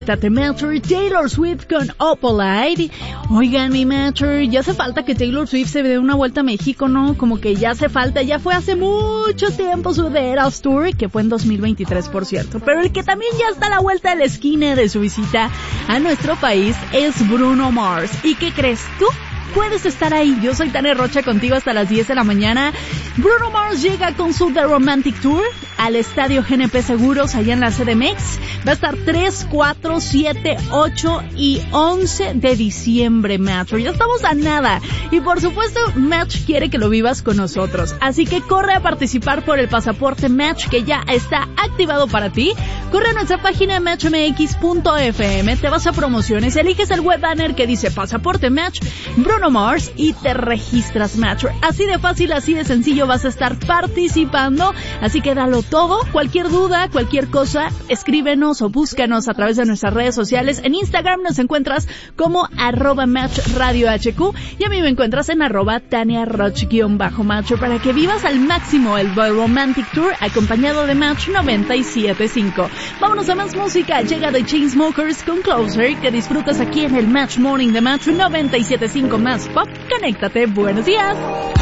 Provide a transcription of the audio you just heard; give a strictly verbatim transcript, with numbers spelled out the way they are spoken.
Tate Matter, Taylor Swift con Opalite. Oigan, mi Matter, ya hace falta que Taylor Swift se dé una vuelta a México, ¿no? Como que ya hace falta, ya fue hace mucho tiempo su The Eras Tour, que fue en dos mil veintitrés, por cierto. Pero el que también ya está a la vuelta de la esquina de su visita a nuestro país es Bruno Mars. ¿Y qué crees tú? Puedes estar ahí. Yo soy Tania Rocha contigo hasta las diez de la mañana. Bruno Mars llega con su The Romantic Tour al Estadio G N P Seguros allá en la C D M X. Va a estar tres, cuatro, siete, ocho y once de diciembre, Match. Ya estamos a nada. Y por supuesto, Match quiere que lo vivas con nosotros. Así que corre a participar por el pasaporte Match que ya está activado para ti. Corre a nuestra página match m x punto f m, te vas a promociones, eliges el web banner que dice pasaporte Match, Bruno Mars y te registras, Match. Así de fácil, así de sencillo vas a estar participando. Así que dalo todo. Cualquier duda, cualquier cosa, escríbenos o búscanos a través de nuestras redes sociales. En Instagram nos encuentras como arroba Match Radio H Q y a mí me encuentras en arroba Tania Roch guión bajo Match para que vivas al máximo el The Romantic Tour acompañado de Match noventa y siete punto cinco. Vámonos a más música. Llega The Chainsmokers con Closer, que disfrutas aquí en el Match Morning de Match noventa y siete punto cinco más pop. Conéctate. Buenos días.